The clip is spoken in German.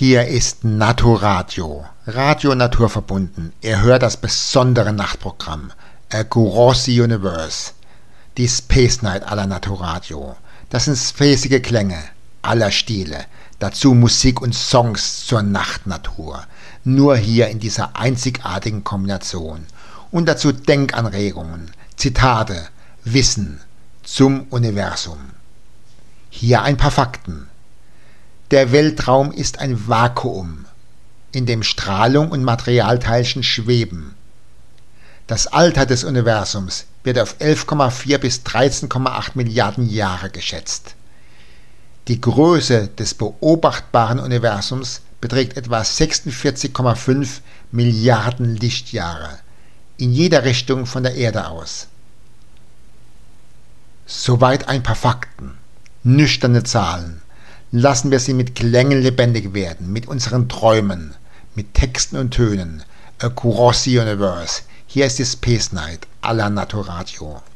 Hier ist Naturadio, Radio naturverbunden. Ihr hört das besondere Nachtprogramm Across the Universe, die Space Night aller Naturadio. Das sind spacige Klänge aller Stile, dazu Musik und Songs zur Nachtnatur. Nur hier in dieser einzigartigen Kombination. Und dazu Denkanregungen, Zitate, Wissen zum Universum. Hier ein paar Fakten. Der Weltraum ist ein Vakuum, in dem Strahlung und Materialteilchen schweben. Das Alter des Universums wird auf 11,4 bis 13,8 Milliarden Jahre geschätzt. Die Größe des beobachtbaren Universums beträgt etwa 46,5 Milliarden Lichtjahre, in jeder Richtung von der Erde aus. Soweit ein paar Fakten, nüchterne Zahlen. Lassen wir sie mit Klängen lebendig werden, mit unseren Träumen, mit Texten und Tönen. Across the Universe. Hier ist die Space Night aller Naturadio.